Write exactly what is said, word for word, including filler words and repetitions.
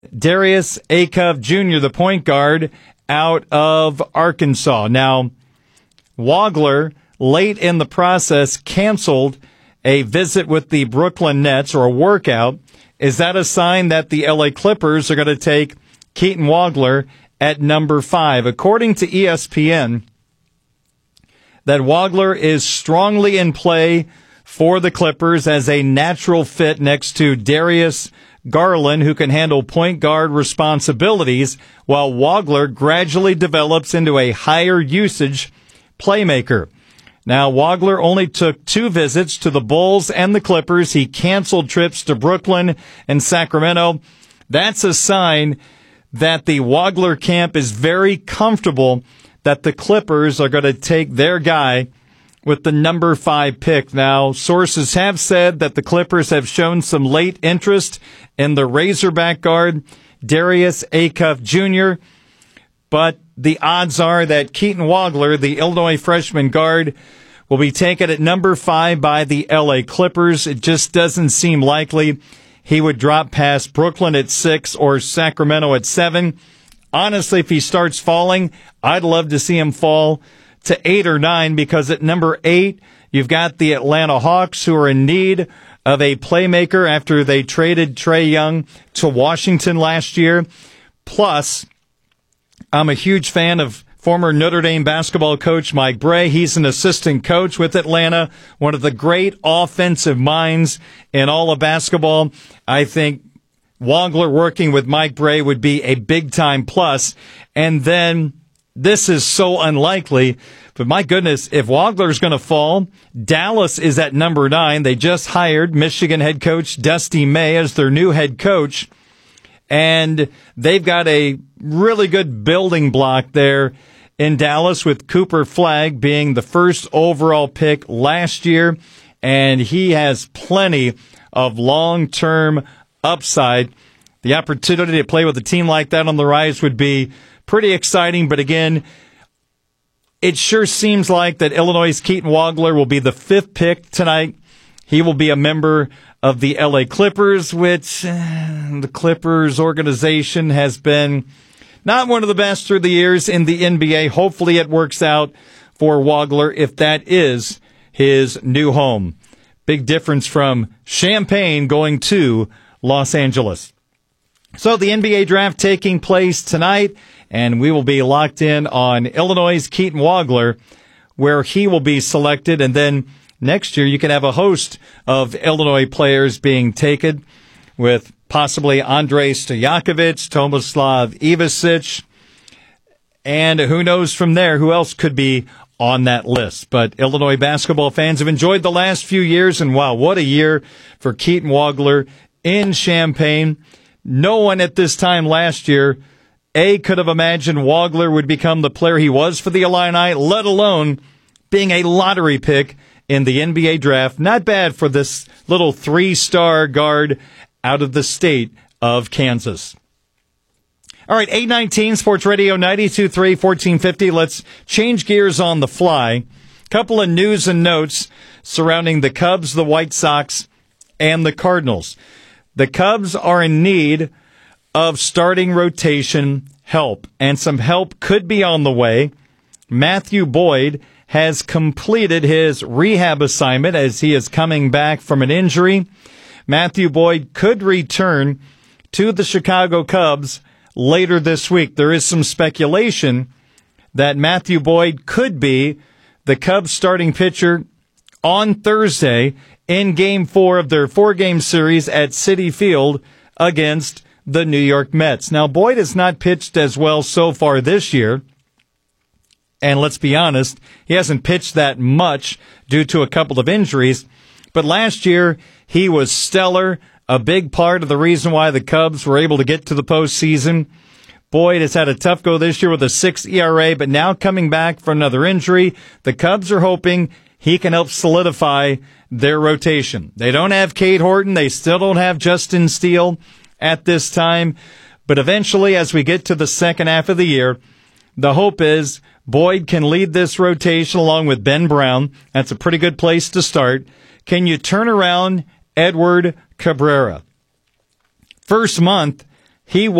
Darius Acuff Junior, the point guard, out of Arkansas. Now, Wagler, late in the process, canceled a visit with the Brooklyn Nets, or a workout. Is that a sign that the L A Clippers are going to take Keaton Wagler at number five? According to E S P N, that Wagler is strongly in play for the Clippers as a natural fit next to Darius Garland, who can handle point guard responsibilities, while Wagler gradually develops into a higher usage playmaker. Now, Wagler only took two visits to the Bulls and the Clippers. He canceled trips to Brooklyn and Sacramento. That's a sign that the Wagler camp is very comfortable that the Clippers are going to take their guy with the number five pick. Now, sources have said that the Clippers have shown some late interest in the Razorback guard, Darius Acuff Junior, but the odds are that Keaton Wagler, the Illinois freshman guard, will be taken at number five by the L A Clippers. It just doesn't seem likely he would drop past Brooklyn at six or Sacramento at seven. Honestly, if he starts falling, I'd love to see him fall to eight or nine, because at number eight, you've got the Atlanta Hawks, who are in need of a playmaker after they traded Trae Young to Washington last year. Plus, I'm a huge fan of former Notre Dame basketball coach Mike Brey. He's an assistant coach with Atlanta, one of the great offensive minds in all of basketball. I think Wagler working with Mike Brey would be a big-time plus. And then, this is so unlikely, but my goodness, if Wagler's going to fall, Dallas is at number nine. They just hired Michigan head coach Dusty May as their new head coach, and they've got a really good building block there in Dallas, with Cooper Flagg being the first overall pick last year, and he has plenty of long-term upside. The opportunity to play with a team like that on the rise would be pretty exciting, but again, it sure seems like that Illinois' Keaton Wagler will be the fifth pick tonight. He will be a member of the L A Clippers, which uh, the Clippers organization has been not one of the best through the years in the N B A. Hopefully it works out for Wagler if that is his new home. Big difference from Champaign going to Los Angeles. So the N B A draft taking place tonight, and we will be locked in on Illinois' Keaton Wagler, where he will be selected. And then next year you can have a host of Illinois players being taken, with possibly Andrei Stojakovic, Tomislav Ivasic, and who knows from there who else could be on that list. But Illinois basketball fans have enjoyed the last few years, and wow, what a year for Keaton Wagler in Champaign. No one at this time last year, A, could have imagined Wagler would become the player he was for the Illini, let alone being a lottery pick in the N B A draft. Not bad for this little three-star guard out of the state of Kansas. All right, eight nineteen, Sports Radio ninety-two point three, fourteen fifty. Let's change gears on the fly. Couple of news and notes surrounding the Cubs, the White Sox, and the Cardinals. The Cubs are in need of starting rotation help, and some help could be on the way. Matthew Boyd has completed his rehab assignment as he is coming back from an injury. Matthew Boyd could return to the Chicago Cubs later this week. There is some speculation that Matthew Boyd could be the Cubs starting pitcher on Thursday in Game four of their four-game series at Citi Field against the New York Mets. Now, Boyd has not pitched as well so far this year, and let's be honest, he hasn't pitched that much due to a couple of injuries, but last year he was stellar, a big part of the reason why the Cubs were able to get to the postseason. Boyd has had a tough go this year with a six E R A, but now coming back from another injury, the Cubs are hoping he can help solidify their rotation. They don't have Cade Horton. They still don't have Justin Steele at this time. But eventually, as we get to the second half of the year, the hope is Boyd can lead this rotation along with Ben Brown. That's a pretty good place to start. Can you turn around Edward Cabrera? First month, He